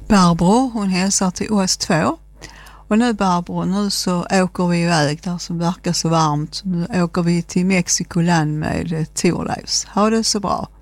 Barbro, hon hälsar till oss 2. Och nu Barbro, nu så åker vi iväg där som verkar så varmt. Nu åker vi till Mexikoland med Thorleifs. Ha det så bra.